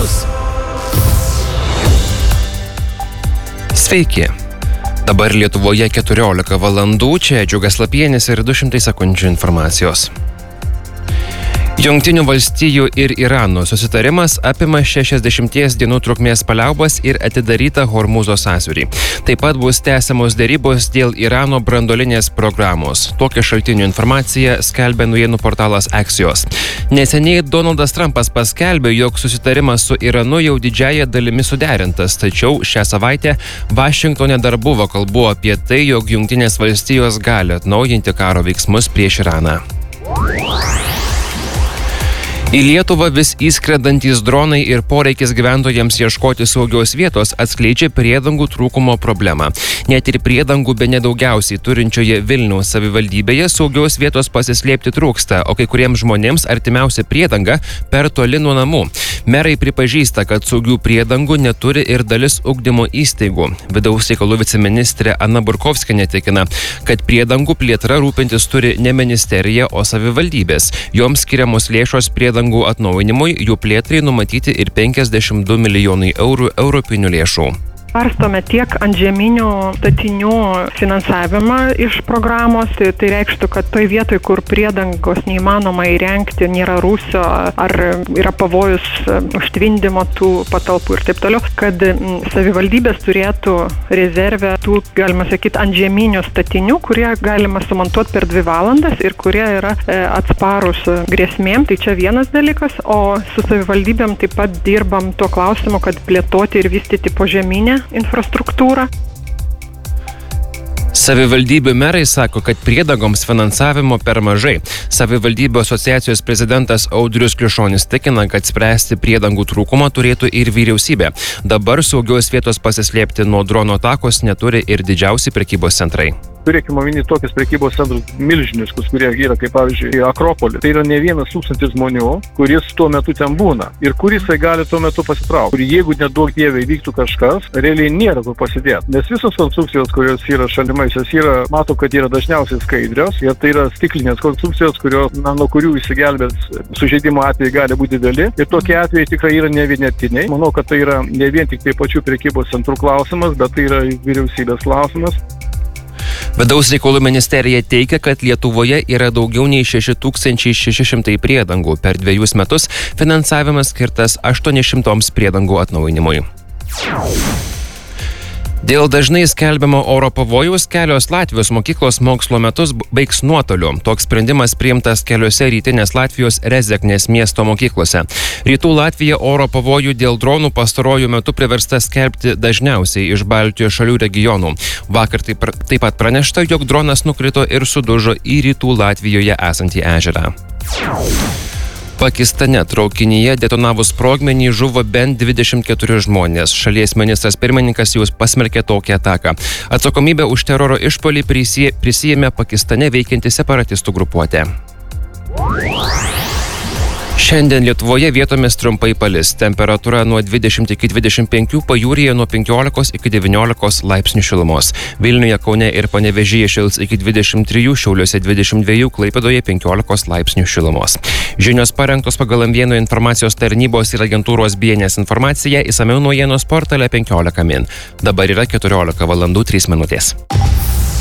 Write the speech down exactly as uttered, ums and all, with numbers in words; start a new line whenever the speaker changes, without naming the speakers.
žinios. Sveiki. Dabar Lietuvoje keturiolika valandų, čia Džiugas Lapienis ir du šimtai sekundžių informacijos. Jungtinių valstijų ir Irano susitarimas apima šešiasdešimties dienų trukmės paliaubas ir atidarytą Hormūzo sąsiaurį. Taip pat bus tęsiamos dėrybos dėl Irano branduolinės programos. Tokią šaltinių informaciją skelbia naujienų portalas Axios. Neseniai Donaldas Trumpas paskelbė, jog susitarimas su Iranu jau didžiąja dalimi suderintas, tačiau šią savaitę Vašingtone dar buvo kalbų apie tai, jog Jungtinės valstijos gali atnaujinti karo veiksmus prieš Iraną. Į Lietuvą vis įskredantys dronai ir poreikis gyventojams ieškoti saugios vietos atskleidžia priedangų trūkumo problemą. Net ir priedangų bene daugiausiai turinčioje Vilniaus savivaldybėje saugios vietos pasislėpti trūksta, o kai kuriems žmonėms artimiausia priedanga per toli nuo namų. Merai pripažįsta, kad saugių priedangų neturi ir dalis ugdymo įstaigų. Vidaus reikalų viceministrė Ana Burkovskienė tikina, kad priedangų plėtra rūpintis turi ne ministerija, o savivaldybės. Joms skiriamos lėšos priedangų dangų atnaujinimui, jų plėtrai numatyti ir penkiasdešimt du milijonai eurų europinių lėšų.
Svarstome tiek antžeminių statinių finansavimą iš programos, tai, tai reikštų, kad toj vietoj, kur priedangos neįmanoma įrengti, nėra rūsio ar yra pavojus užtvindimo tų patalpų ir taip toliau, kad savivaldybės turėtų rezervę tų, galima sakyti, antžeminių statinių, kurie galima sumontuoti per dvi valandas ir kurie yra atsparus grėsmėm. Tai čia vienas dalykas, o su savivaldybėm taip pat dirbam tuo klausimu, kad plėtoti ir vystyti požeminę infrastruktūrą.
Savivaldybių merai sako, kad priedangoms finansavimo per mažai. Savivaldybių asociacijos prezidentas Audrius Kliušonis tikina, kad spręsti priedangų trūkumą turėtų ir vyriausybė. Dabar saugios vietos pasislėpti nuo drono atakos neturi ir didžiausi prekybos centrai.
Turėkime omeny tokius prekybos centrus milžiniškus, kurie yra, kaip pavyzdžiui, Akropolis. Tai yra ne vienas tūkstantis žmonių, kuris tuo metu ten būna ir kuris tai gali tuo metu pasitraukti. Ir jeigu neduok dievai vyktų kažkas, realiai nėra kur pasidėti. Nes visos konstrukcijos, kurios yra šalimais, jos yra, matau, kad yra dažniausiai skaidrios ir tai yra stiklinės konstrukcijos, kurios, na, nuo kurių įsigelbės sužeidimo atvejai gali būti dideli. Ir tokie atvejai tikrai yra ne vienetiniai. Manau, kad tai yra ne vien tik tai pačių prekybos centrų klausimas, bet tai yra vyriausybės klausimas.
Vidaus reikalų ministerija teigia, kad Lietuvoje yra daugiau nei šeši tūkstančiai šeši šimtai priedangų. Per dviejus metus finansavimas skirtas aštuoni šimtai priedangų atnaujinimui. Dėl dažnai skelbiamo oro pavojaus kelios Latvijos mokyklos mokslo metus baigs nuotoliu. Toks sprendimas priimtas keliose rytinės Latvijos Rezeknės miesto mokyklose. Rytų Latvija oro pavojų dėl dronų pastaruoju metu priversta skelbti dažniausiai iš Baltijos šalių regionų. Vakar taip, taip pat pranešta, jog dronas nukrito ir sudužo į Rytų Latvijoje esantį ežerą. Pakistane traukinyje detonavus sprogmenį žuvo bent dvidešimt keturi žmonės. Šalies ministras pirmininkas jau pasmerkė tokią ataką. Atsakomybę už teroro išpuolį prisijėmė Pakistane veikianti separatistų grupuotė. Šiandien Lietuvoje vietomis trumpai palis. Temperatūra nuo dvidešimt iki dvidešimt penkių, pajūryje nuo penkiolikos iki devyniolikos laipsnių šilumos. Vilniuje, Kaune ir Panevėžyje šils iki dvidešimt trijų, Šiauliuose dvidešimt dviejų, Klaipėdoje penkiolikos laipsnių šilumos. Žinios parengtos pagal M vienas informacijos tarnybos ir agentūros B N S informaciją, išsamiau naujienos portale penkiolika min. Dabar yra keturiolika valandų trys minutės.